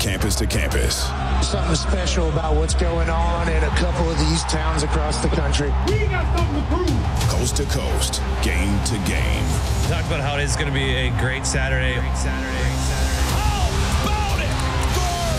campus to campus. Something special about what's going on in a couple of these towns across the country. We got something to prove. Coast to coast, game to game. We talked about how it is going to be a great Saturday.